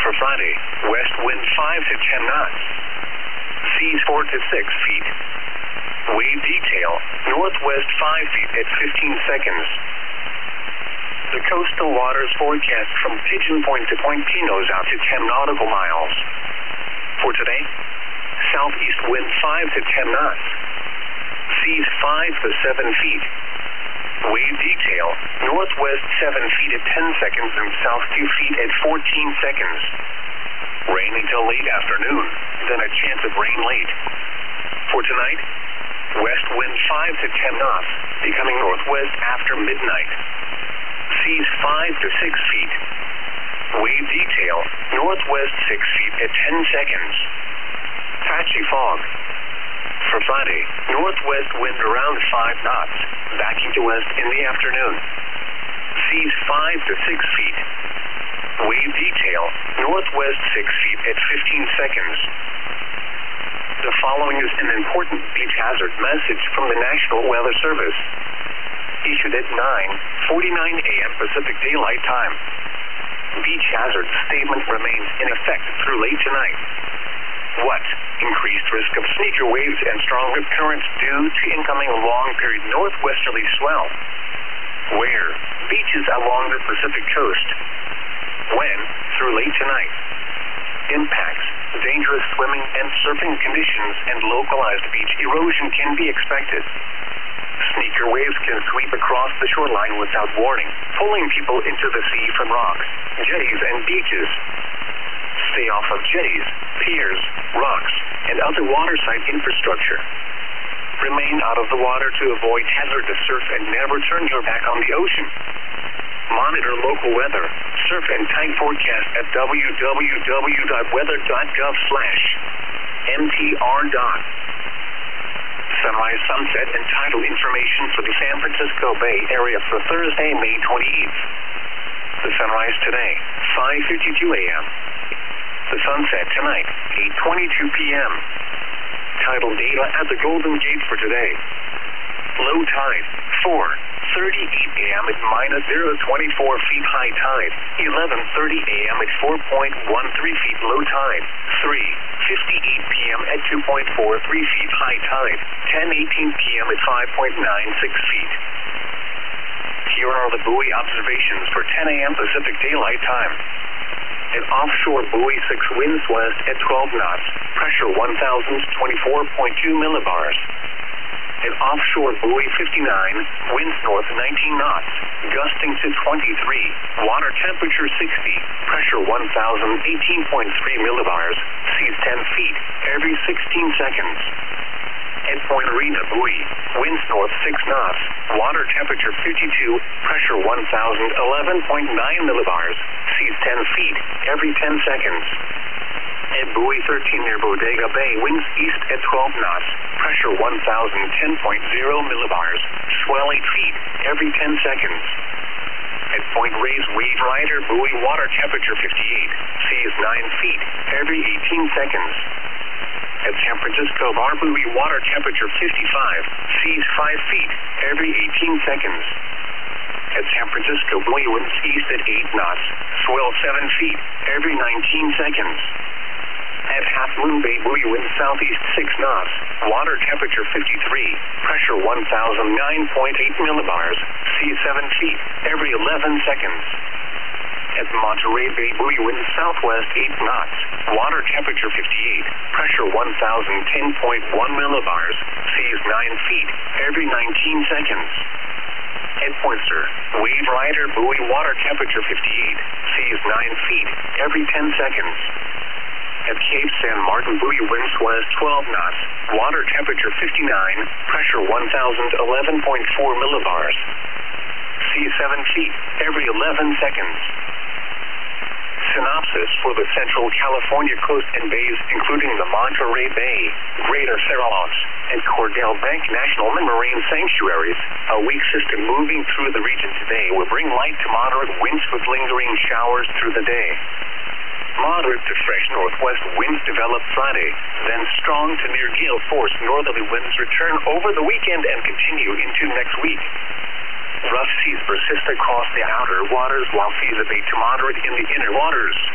For Friday, west wind 5 to 10 knots. Seas 4 to 6 feet. Wave detail, northwest 5 feet at 15 seconds. The coastal waters forecast from Pigeon Point to Point Pinos out to 10 nautical miles. For today, southeast wind 5 to 10 knots. Seas 5 to 7 feet. Wave detail, northwest 7 feet at 10 seconds and south 2 feet at 14 seconds. Rain until late afternoon, then a chance of rain late. For tonight, west wind 5 to 10 knots, becoming northwest after midnight. Seas 5 to 6 feet. Wave detail, northwest 6 feet at 10 seconds. Patchy fog. For Friday, northwest wind around 5 knots, backing to west in the afternoon. Seas 5 to 6 feet. Wave detail, northwest 6 feet at 15 seconds. The following is an important beach hazard message from the National Weather Service. Issued at 9:49 a.m. Pacific Daylight Time. Beach hazard statement remains in effect through late tonight. What? Increased risk of sneaker waves and stronger currents due to incoming long-period northwesterly swell. Where? Beaches along the Pacific coast. When? Through late tonight. Impacts. Dangerous swimming and surfing conditions and localized beach erosion can be expected. Sneaker waves can sweep across the shoreline without warning, pulling people into the sea from rocks, jetties, and beaches. Stay off of jetties, piers, rocks, and other waterside infrastructure. Remain out of the water to avoid hazardous surf and never turn your back on the ocean. Monitor local weather, surf and tide forecast at www.weather.gov/mtr. Sunrise, sunset, and tidal information for the San Francisco Bay Area for Thursday, May 28th. The sunrise today, 5:52 a.m. The sunset tonight, 8:22 p.m. Tidal data at the Golden Gate for today. Low tide, 4:38 a.m. at -0.24 feet high tide, 11:30 a.m. at 4.13 feet low tide, 3:58 p.m. at 2.43 feet high tide, 10:18 p.m. at 5.96 feet. Here are the buoy observations for 10 a.m. Pacific Daylight Time. An offshore buoy 6 winds west at 12 knots, pressure 1,024.2 millibars. An offshore buoy 59, winds north 19 knots, gusting to 23, water temperature 60, pressure 1,018.3 millibars, seas 10 feet every 16 seconds. At Point Arena buoy, winds north 6 knots, water temperature 52, pressure 1,011.9 millibars, seas 10 feet every 10 seconds. At buoy 13 near Bodega Bay, winds east at 12 knots, pressure 1,010.0 millibars, swell 8 feet every 10 seconds. At Point Reyes Wave Rider buoy, water temperature 58, seas 9 feet every 18 seconds. At San Francisco Bar buoy, water temperature 55, seas 5 feet every 18 seconds. At San Francisco buoy, winds east at 8 knots, swell 7 feet every 19 seconds. At Half Moon Bay buoy, winds southeast 6 knots, water temperature 53, pressure 1,009.8 millibars, seas 7 feet every 11 seconds. At Monterey Bay buoy, winds southwest 8 knots, water temperature 58, pressure 1,010.1 millibars, seas 9 feet every 19 seconds. At Pointer, Wave Rider buoy, water temperature 58, seas 9 feet every 10 seconds. At Cape San Martin buoy, winds west 12 knots, water temperature 59, pressure 1,011.4 millibars, seas 7 feet every 11 seconds. Synopsis for the Central California coast and bays, including the Monterey Bay, Greater Cerritos, and Cordell Bank National Marine Sanctuaries. A weak system moving through the region today will bring light to moderate winds with lingering showers through the day. Moderate to fresh northwest winds develop Friday, then strong to near gale force northerly winds return over the weekend and continue into next week. Rough seas persist across the outer waters while seas abate to moderate in the inner waters.